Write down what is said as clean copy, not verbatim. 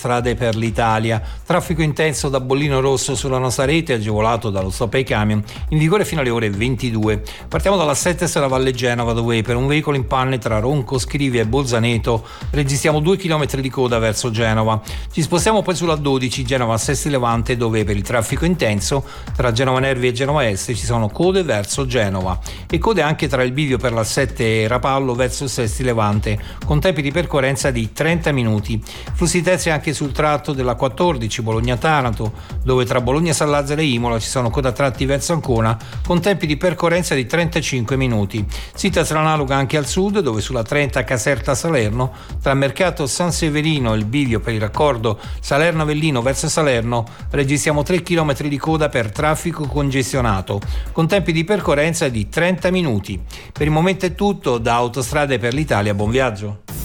Autostrade per l'Italia. Traffico intenso da Bollino Rosso sulla nostra rete, agevolato dallo stop ai camion, in vigore fino alle ore 22. Partiamo dalla 7 sulla Valle Genova, dove per un veicolo in panne tra Ronco, Scrivia e Bolzaneto registriamo 2 km di coda verso Genova. Ci spostiamo poi sulla 12 Genova Sesti Levante, dove per il traffico intenso tra Genova Nervi e Genova Est ci sono code verso Genova e code anche tra il bivio per la 7 Rapallo verso Sesti Levante, con tempi di percorrenza di 30 minuti. Flussi terzi anche sul tratto della 14 Bologna-Taranto, dove tra Bologna San Lazzaro e Imola ci sono code a tratti verso Ancona, con tempi di percorrenza di 35 minuti. Situazione analoga anche al sud, dove sulla 30 Caserta-Salerno, tra Mercato San Severino e il bivio per il raccordo Salerno-Avellino verso Salerno, registriamo 3 km di coda per traffico congestionato, con tempi di percorrenza di 30 minuti. Per il momento è tutto, da Autostrade per l'Italia, buon viaggio.